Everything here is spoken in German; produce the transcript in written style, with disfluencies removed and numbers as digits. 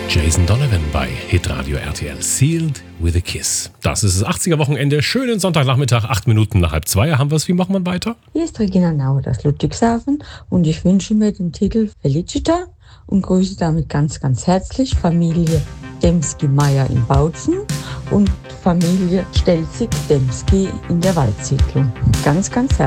Jason Donovan bei Hitradio RTL, Sealed with a Kiss. Das ist das 80er-Wochenende. Schönen Sonntagnachmittag, 8 Minuten nach 3:30 haben wir es. Wie machen wir weiter? Hier ist Regina Nauer aus Ludwigshafen und ich wünsche mir den Titel Felicita und grüße damit ganz, ganz herzlich Familie Demski-Meyer in Bautzen und Familie Stelzig-Demski in der Waldsiedlung. Ganz, ganz herzlich.